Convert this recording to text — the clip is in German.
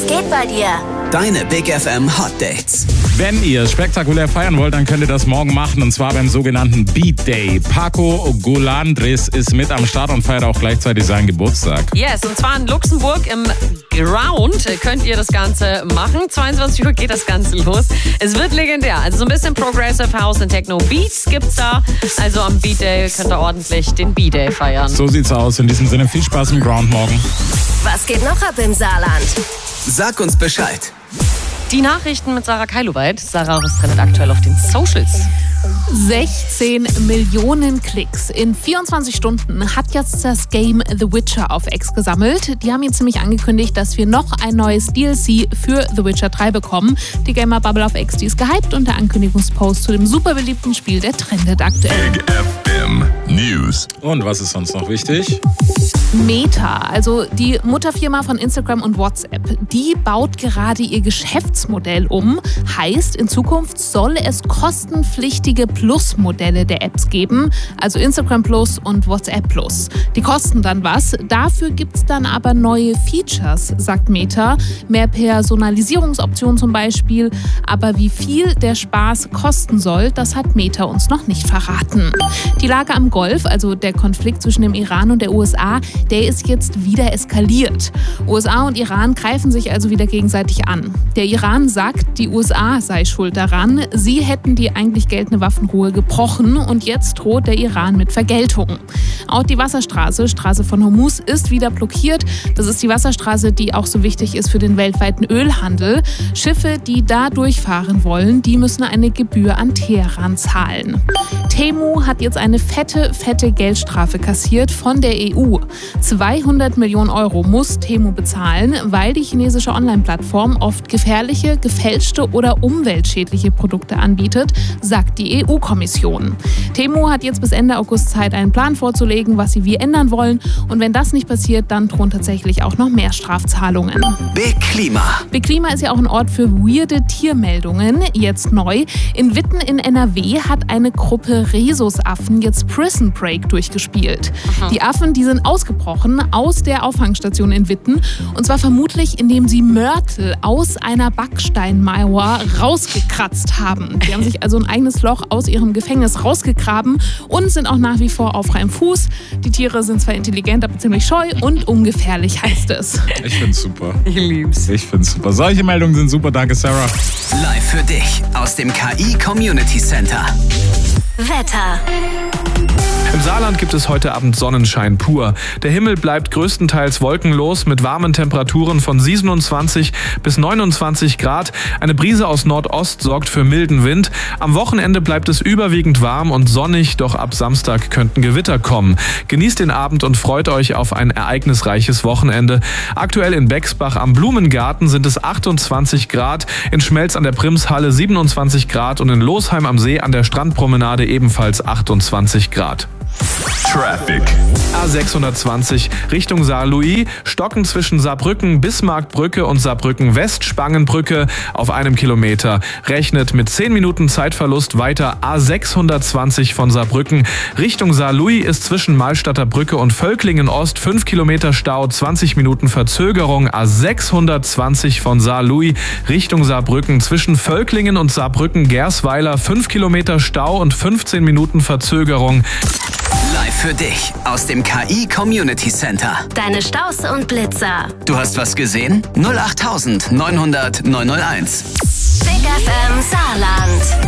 Was geht bei dir? Deine Big FM Hot Dates. Wenn ihr spektakulär feiern wollt, dann könnt ihr das morgen machen, und zwar beim sogenannten Beat Day. Paco Golandris ist mit am Start und feiert auch gleichzeitig seinen Geburtstag. Yes, und zwar in Luxemburg im Ground könnt ihr das Ganze machen. 22 Uhr geht das Ganze los. Es wird legendär. Also so ein bisschen Progressive House und Techno Beats gibt's da. Also am Beat Day könnt ihr ordentlich den Beat Day feiern. So sieht's aus. In diesem Sinne viel Spaß im Ground morgen. Was geht noch ab im Saarland? Sag uns Bescheid. Die Nachrichten mit Sarah Keiloweit. Sarah, was trendet aktuell auf den Socials? 16 Millionen Klicks. In 24 Stunden hat jetzt das Game The Witcher auf X gesammelt. Die haben jetzt nämlich angekündigt, dass wir noch ein neues DLC für The Witcher 3 bekommen. Die Gamer-Bubble auf X, die ist gehypt, und der Ankündigungspost zu dem super beliebten Spiel, der trendet aktuell. Big FM News. Und was ist sonst noch wichtig? Meta, also die Mutterfirma von Instagram und WhatsApp, die baut gerade ihr Geschäftsmodell um. Heißt, in Zukunft soll es kostenpflichtige Plus-Modelle der Apps geben, also Instagram Plus und WhatsApp Plus. Die kosten dann was, dafür gibt es dann aber neue Features, sagt Meta. Mehr Personalisierungsoptionen zum Beispiel. Aber wie viel der Spaß kosten soll, das hat Meta uns noch nicht verraten. Die Lage am Golf, also der Konflikt zwischen dem Iran und der USA, der ist jetzt wieder eskaliert. USA und Iran greifen sich also wieder gegenseitig an. Der Iran sagt, die USA sei schuld daran. Sie hätten die eigentlich geltende Waffenruhe gebrochen, und jetzt droht der Iran mit Vergeltung. Auch die Wasserstraße, Straße von Hormuz, ist wieder blockiert. Das ist die Wasserstraße, die auch so wichtig ist für den weltweiten Ölhandel. Schiffe, die da durchfahren wollen, die müssen eine Gebühr an Teheran zahlen. Temu hat jetzt eine fette Geldstrafe kassiert von der EU. 200 Millionen Euro muss Temu bezahlen, weil die chinesische Online-Plattform oft gefährliche, gefälschte oder umweltschädliche Produkte anbietet, sagt die EU-Kommission. Temu hat jetzt bis Ende August Zeit, einen Plan vorzulegen, was sie wie ändern wollen. Und wenn das nicht passiert, dann drohen tatsächlich auch noch mehr Strafzahlungen. Big Klima. Big Klima ist ja auch ein Ort für weirde Tiermeldungen. Jetzt neu. In Witten in NRW hat eine Gruppe Rhesusaffen jetzt Prison Break durchgespielt. Die Affen, die sind ausgebrochen aus der Auffangstation in Witten. Und zwar vermutlich, indem sie Mörtel aus einer Backsteinmauer rausgekratzt haben. Die haben sich also ein eigenes Loch aus ihrem Gefängnis rausgegraben und sind auch nach wie vor auf freiem Fuß. Die Tiere sind zwar intelligent, aber ziemlich scheu und ungefährlich, heißt es. Ich find's super. Ich lieb's. Ich find's super. Solche Meldungen sind super. Danke, Sarah. Live für dich aus dem KI Community Center. Wetter. Im Saarland gibt es heute Abend Sonnenschein pur. Der Himmel bleibt größtenteils wolkenlos mit warmen Temperaturen von 27 bis 29 Grad. Eine Brise aus Nordost sorgt für milden Wind. Am Wochenende bleibt es überwiegend warm und sonnig, doch ab Samstag könnten Gewitter kommen. Genießt den Abend und freut euch auf ein ereignisreiches Wochenende. Aktuell in Bexbach am Blumengarten sind es 28 Grad, in Schmelz an der Primshalle 27 Grad und in Losheim am See an der Strandpromenade ebenfalls 28 Grad. Traffic. A620 Richtung Saarlouis, Stocken zwischen Saarbrücken, Bismarckbrücke und Saarbrücken-West, Spangenbrücke auf 1 Kilometer. Rechnet mit 10 Minuten Zeitverlust weiter. A620 von Saarbrücken Richtung Saarlouis ist zwischen Malstadter Brücke und Völklingen Ost 5 Kilometer Stau, 20 Minuten Verzögerung. A620 von Saarlouis Richtung Saarbrücken zwischen Völklingen und Saarbrücken-Gersweiler 5 Kilometer Stau und 15 Minuten Verzögerung. Live für dich aus dem KI Community Center. Deine Staus und Blitzer. Du hast was gesehen? 08900 901. Big FM Saarland.